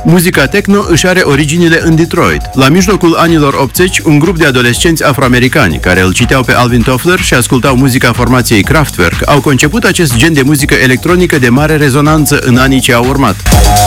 Muzica techno își are originile în Detroit. La mijlocul anilor 80, un grup de adolescenți afroamericani care îl citeau pe Alvin Toffler și ascultau muzica formației Kraftwerk au conceput acest gen de muzică electronică de mare rezonanță în anii ce au urmat.